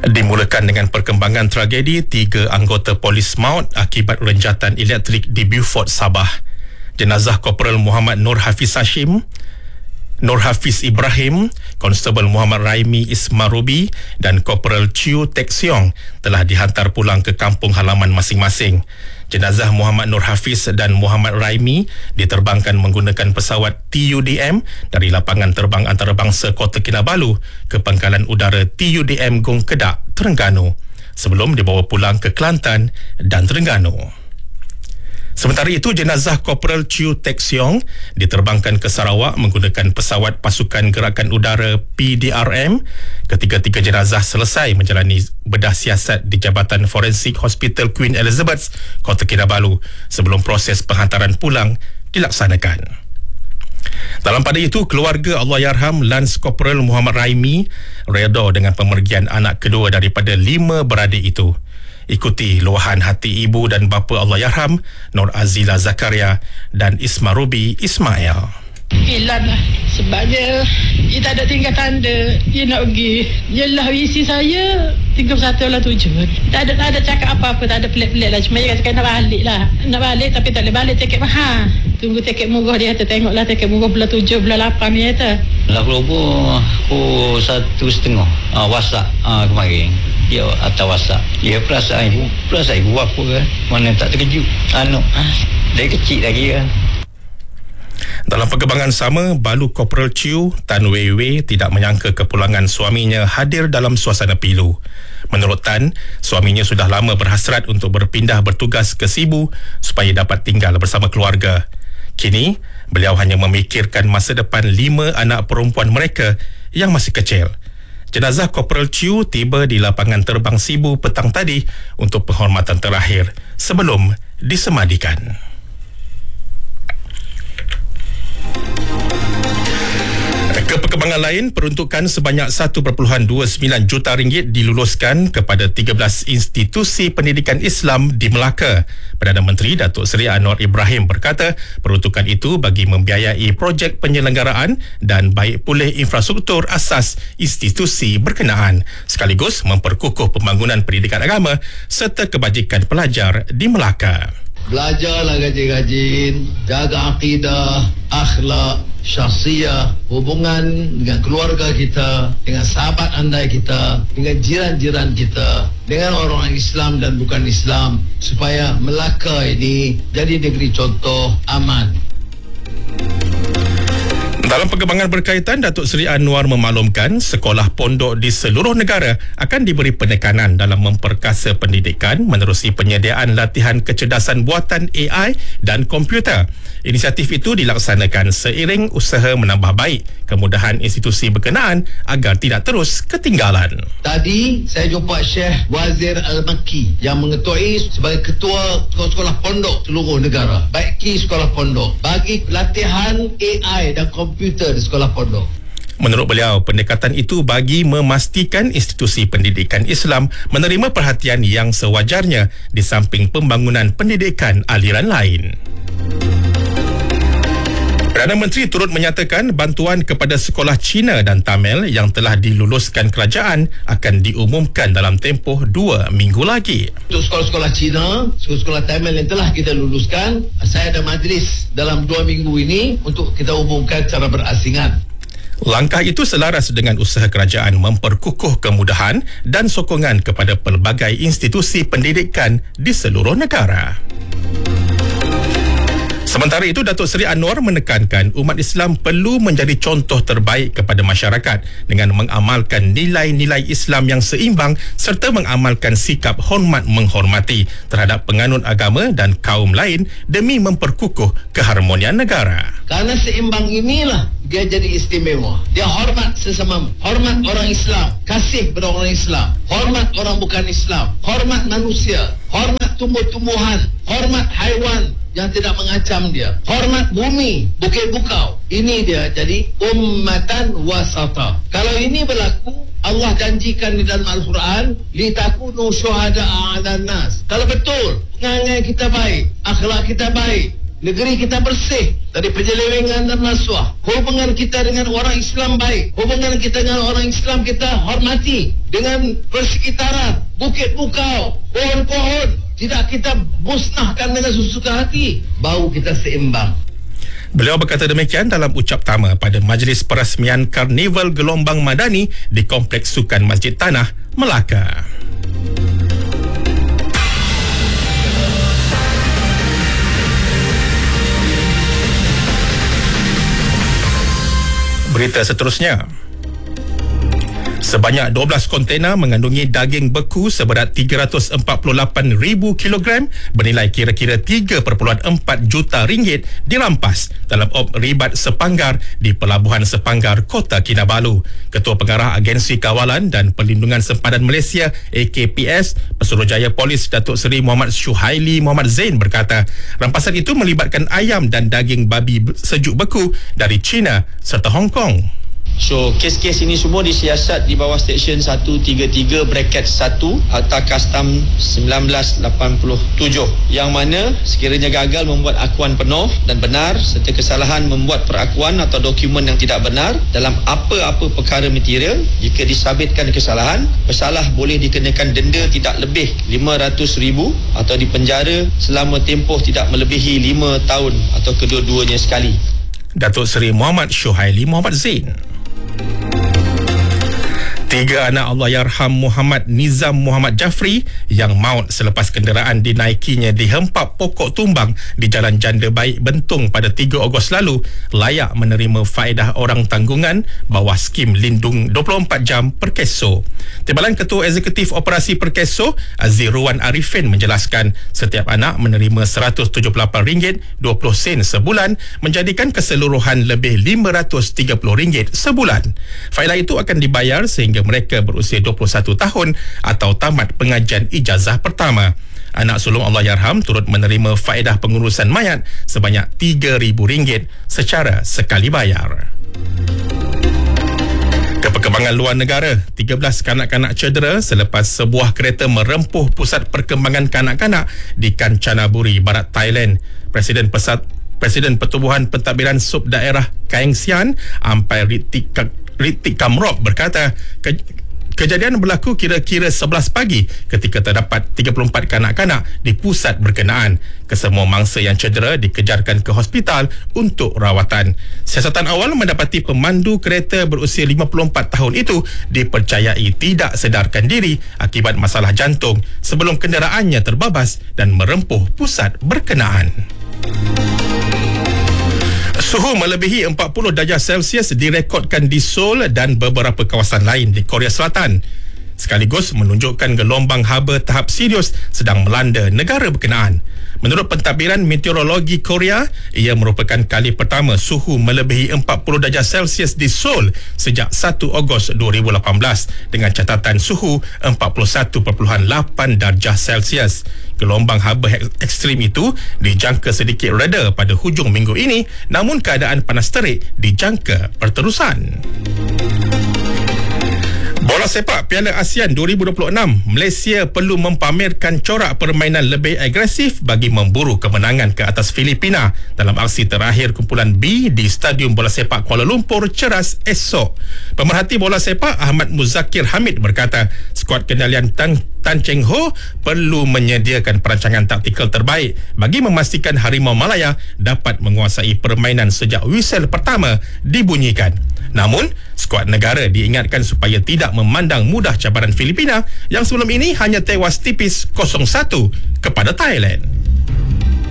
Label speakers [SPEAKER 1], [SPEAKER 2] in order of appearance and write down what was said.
[SPEAKER 1] Dimulakan dengan perkembangan tragedi 3 anggota polis maut akibat renjatan elektrik di Beaufort, Sabah. Jenazah Korporal Muhammad Nur Hafiz Ibrahim, Konstabel Muhammad Raimi Ismarubi dan Korporal Chiu Tek Siong telah dihantar pulang ke kampung halaman masing-masing. Jenazah Muhammad Nur Hafiz dan Muhammad Raimi diterbangkan menggunakan pesawat TUDM dari lapangan terbang antarabangsa Kota Kinabalu ke pangkalan udara TUDM Gong Kedak, Terengganu sebelum dibawa pulang ke Kelantan dan Terengganu. Sementara itu, jenazah Korporal Chiu Tek Siong diterbangkan ke Sarawak menggunakan pesawat Pasukan Gerakan Udara PDRM. Ketiga-tiga jenazah selesai menjalani bedah siasat di Jabatan Forensik Hospital Queen Elizabeth, Kota Kinabalu sebelum proses penghantaran pulang dilaksanakan. Dalam pada itu, keluarga Allahyarham Lance Korporal Muhammad Raimi redha dengan pemergian anak kedua daripada 5 beradik itu. Ikuti luahan hati ibu dan bapa Allahyarham Nur Azila Zakaria dan Ismarubi Ismail.
[SPEAKER 2] Hilang lah. Sebab dia tak ada tinggal tanda. Dia nak pergi. Yelah visi saya 31/7. Tak ada cakap apa-apa. Tak ada pelik-pelik lah. Cuma dia kata nak balik lah. Nak balik tapi tak boleh balik. Tiket mahal. Tunggu tiket murah dia kata. Tengoklah tiket murah bulan 7, bulan 8 ni kata.
[SPEAKER 3] Lah berubah pukul 1.30 WhatsApp kemarin. Dia atas WhatsApp. Dia perasaan ibu apa kan. Mana tak terkejut. Dia kecil lagi kan.
[SPEAKER 1] Dalam perkembangan sama, Balu Korporal Chiu Tan Wei Wei tidak menyangka kepulangan suaminya hadir dalam suasana pilu. Menurut Tan, suaminya sudah lama berhasrat untuk berpindah bertugas ke Sibu supaya dapat tinggal bersama keluarga. Kini, beliau hanya memikirkan masa depan 5 anak perempuan mereka yang masih kecil. Jenazah Korporal Chiu tiba di lapangan terbang Sibu petang tadi untuk penghormatan terakhir sebelum disemadikan. Ke perkembangan lain, peruntukan sebanyak 1.29 juta ringgit diluluskan kepada 13 institusi pendidikan Islam di Melaka. Perdana Menteri Datuk Seri Anwar Ibrahim berkata, peruntukan itu bagi membiayai projek penyelenggaraan dan baik pulih infrastruktur asas institusi berkenaan, sekaligus memperkukuh pembangunan pendidikan agama serta kebajikan pelajar di Melaka.
[SPEAKER 4] Belajarlah rajin-rajin, jaga akidah, akhlak, syahsiah, hubungan dengan keluarga kita, dengan sahabat andai kita, dengan jiran-jiran kita, dengan orang Islam dan bukan Islam, supaya Melaka ini jadi negeri contoh aman.
[SPEAKER 1] Dalam perkembangan berkaitan, Datuk Seri Anwar memaklumkan sekolah pondok di seluruh negara akan diberi penekanan dalam memperkasa pendidikan menerusi penyediaan latihan kecerdasan buatan AI dan komputer. Inisiatif itu dilaksanakan seiring usaha menambah baik kemudahan institusi berkenaan agar tidak terus ketinggalan.
[SPEAKER 4] Tadi saya jumpa Syekh Wazir Al-Makki yang mengetuai sebagai ketua sekolah pondok seluruh negara. Baiki sekolah pondok bagi latihan AI dan komputer di sekolah pondok.
[SPEAKER 1] Menurut beliau, pendekatan itu bagi memastikan institusi pendidikan Islam menerima perhatian yang sewajarnya di samping pembangunan pendidikan aliran lain. Perdana Menteri turut menyatakan bantuan kepada sekolah Cina dan Tamil yang telah diluluskan kerajaan akan diumumkan dalam tempoh 2 minggu lagi.
[SPEAKER 4] Untuk sekolah-sekolah Cina, sekolah-sekolah Tamil yang telah kita luluskan, saya ada majlis dalam 2 minggu ini untuk kita umumkan secara berasingan.
[SPEAKER 1] Langkah itu selaras dengan usaha kerajaan memperkukuh kemudahan dan sokongan kepada pelbagai institusi pendidikan di seluruh negara. Sementara itu, Datuk Seri Anwar menekankan umat Islam perlu menjadi contoh terbaik kepada masyarakat dengan mengamalkan nilai-nilai Islam yang seimbang serta mengamalkan sikap hormat menghormati terhadap penganut agama dan kaum lain demi memperkukuh keharmonian negara.
[SPEAKER 4] Karena seimbang inilah dia jadi istimewa. Dia hormat sesama, hormat orang Islam, kasih kepada orang Islam, hormat orang bukan Islam, hormat manusia, hormat tumbuh-tumbuhan, hormat haiwan yang tidak mengancam dia, hormat bumi, bukit bukau. Ini dia jadi ummatan wasata. Kalau ini berlaku, Allah janjikan di dalam Al-Quran, litakunu syuhada'a 'alan nas. Kalau betul pengangai kita baik, akhlak kita baik, Negeri kita bersih dari penyelewengan dan rasuah. Hubungan kita dengan orang Islam baik. Hubungan kita dengan orang Islam kita hormati. Dengan persekitaran, bukit bukau, pohon-pohon, tidak kita musnahkan dengan sesuka hati. Bau kita seimbang.
[SPEAKER 1] Beliau berkata demikian dalam ucap tama pada majlis perasmian Karnival Gelombang Madani di Kompleks Sukan Masjid Tanah, Melaka. Berita seterusnya. Sebanyak 12 kontena mengandungi daging beku seberat 348,000 kilogram bernilai kira-kira 3.4 juta ringgit dirampas dalam op ribat Sepanggar di Pelabuhan Sepanggar, Kota Kinabalu. Ketua Pengarah Agensi Kawalan dan Perlindungan Sempadan Malaysia AKPS, Pesuruhjaya Polis Datuk Seri Muhammad Syuhaili Muhammad Zain berkata, rampasan itu melibatkan ayam dan daging babi sejuk beku dari China serta Hong Kong.
[SPEAKER 5] So, kes-kes ini semua disiasat di bawah Seksyen 133 bracket 1 Akta Kastam 1987, yang mana sekiranya gagal membuat akuan penuh dan benar serta kesalahan membuat perakuan atau dokumen yang tidak benar dalam apa-apa perkara material, jika disabitkan kesalahan, pesalah boleh dikenakan denda tidak lebih RM500,000 atau dipenjara selama tempoh tidak melebihi 5 tahun atau kedua-duanya sekali.
[SPEAKER 1] Datuk Seri Muhammad Syuhaili Muhammad Zain. 3 anak Allahyarham Muhammad Nizam Muhammad Jafri yang maut selepas kenderaan dinaikinya dihempap pokok tumbang di Jalan Janda Baik Bentung pada 3 Ogos lalu layak menerima faedah orang tanggungan bawah skim lindung 24 jam Perkeso. Timbalan Ketua Eksekutif Operasi Perkeso Azirwan Arifin menjelaskan setiap anak menerima RM178.20 sebulan, menjadikan keseluruhan lebih RM530 sebulan. Faedah itu akan dibayar sehingga mereka berusia 21 tahun atau tamat pengajian ijazah pertama. Anak sulung Allahyarham turut menerima faedah pengurusan mayat sebanyak RM3,000 secara sekali bayar. Perkembangan luar negara, 13 kanak-kanak cedera selepas sebuah kereta merempuh pusat perkembangan kanak-kanak di Kanchanaburi, Barat Thailand. Presiden Pertubuhan Pentadbiran Sub Daerah Kaeng Sian, Ampai Ritik Kamrop berkata, kejadian berlaku kira-kira 11 pagi ketika terdapat 34 kanak-kanak di pusat berkenaan. Kesemua mangsa yang cedera dikejarkan ke hospital untuk rawatan. Siasatan awal mendapati pemandu kereta berusia 54 tahun itu dipercayai tidak sedarkan diri akibat masalah jantung sebelum kenderaannya terbabas dan merempuh pusat berkenaan. Suhu melebihi 40 darjah Celsius direkodkan di Seoul dan beberapa kawasan lain di Korea Selatan, sekaligus menunjukkan gelombang haba tahap serius sedang melanda negara berkenaan. Menurut Pentadbiran Meteorologi Korea, ia merupakan kali pertama suhu melebihi 40 darjah Celsius di Seoul sejak 1 Ogos 2018 dengan catatan suhu 41.8 darjah Celsius. Gelombang haba ekstrim itu dijangka sedikit reda pada hujung minggu ini, namun keadaan panas terik dijangka berterusan. Bola sepak Piala ASEAN 2026, Malaysia perlu mempamerkan corak permainan lebih agresif bagi memburu kemenangan ke atas Filipina dalam aksi terakhir kumpulan B di Stadium Bola Sepak Kuala Lumpur Ceras esok. Pemerhati bola sepak Ahmad Muzakir Hamid berkata, skuad kendalian Tan Cheng Ho perlu menyediakan perancangan taktikal terbaik bagi memastikan Harimau Malaya dapat menguasai permainan sejak whistle pertama dibunyikan. Namun, skuad negara diingatkan supaya tidak memandang mudah cabaran Filipina yang sebelum ini hanya tewas tipis 0-1 kepada Thailand.